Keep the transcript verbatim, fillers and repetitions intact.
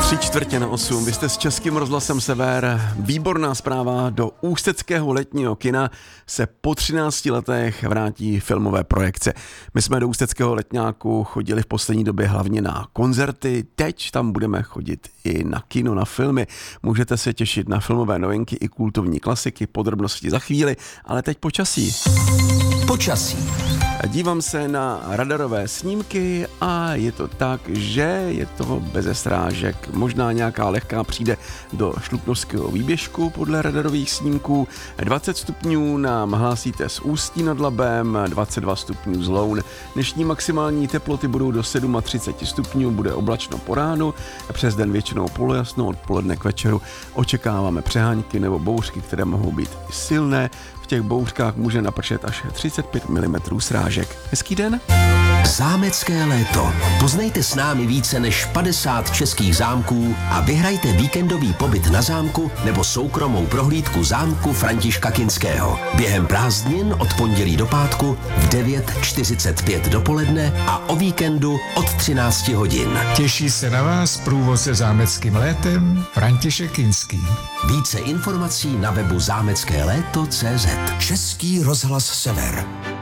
Tři čtvrtě na osm, vy jste s Českým rozhlasem Sever. Výborná zpráva, do ústeckého letního kina se po třinácti letech vrátí filmové projekce. My jsme do ústeckého letňáku chodili v poslední době hlavně na koncerty, teď tam budeme chodit i na kino, na filmy. Můžete se těšit na filmové novinky i kultovní klasiky, podrobnosti za chvíli, ale teď počasí. Počasí. Dívám se na radarové snímky a je to tak, že je to beze srážek. Možná nějaká lehká přijde do Šluknovského výběžku podle radarových snímků. dvacet stupňů nám hlásíte z Ústí nad Labem, dvacet dva stupňů z Loun. Dnešní maximální teploty budou do třicet sedm stupňů, bude oblačno po ránu, přes den většinou polojasno, odpoledne k večeru očekáváme přehánky nebo bouřky, které mohou být silné. V těch bouřkách může napršet až třicet pět milimetrů srážek. Hezký den. Zámecké léto. Poznejte s námi více než padesát českých zámků a vyhrajte víkendový pobyt na zámku nebo soukromou prohlídku zámku Františka Kinského. Během prázdnin od pondělí do pátku v devět čtyřicet pět dopoledne a o víkendu od třináct hodin. Těší se na vás průvodce zámeckým létem František Kinský. Více informací na webu zámecké léto tečka cé zet. Český rozhlas Sever.